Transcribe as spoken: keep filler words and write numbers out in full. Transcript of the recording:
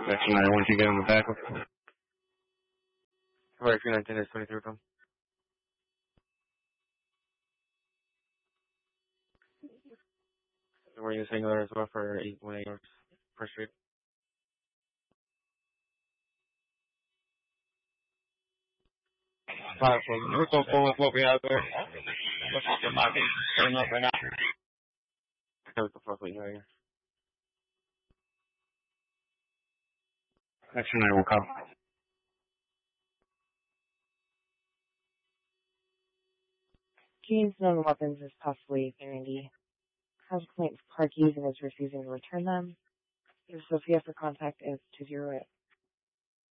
Section nine, once you get in the back. Alright, three nineteen is twenty-three, come. So we're using there as well for eight one eight First Street. Alright, so we're so cool with what we have there. Let's just get my thing turning up right now. Okay, what the fuck are you doing here? Section nine will come. James known weapons is possibly Randy. Has a complaint for car keys and is refusing to return them. If Sophia for contact is two zero eight.